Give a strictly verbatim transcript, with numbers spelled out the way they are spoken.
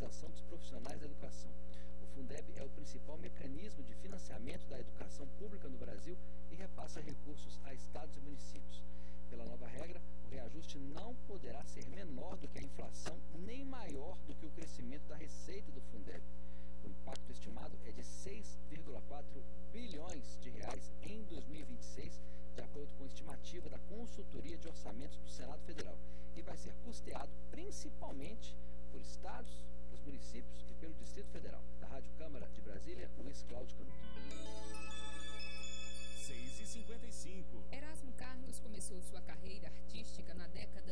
valorização dos profissionais da educação. O Fundeb é o principal mecanismo de financiamento da educação pública no Brasil e repassa recursos a estados e municípios. Pela nova regra, o reajuste não poderá ser menor do que a inflação, nem maior do que o crescimento da receita do Fundeb. O impacto estimado é de seis vírgula quatro bilhões de reais em dois mil e vinte e seis, de acordo com a estimativa da Consultoria de Orçamentos do Senado Federal, e vai ser custeado principalmente por estados, pelos municípios e pelo Distrito Federal. Da Rádio Câmara de Brasília, Luiz Cláudio Canuto. seis e cinquenta e cinco. Erasmo Carlos começou sua carreira artística na década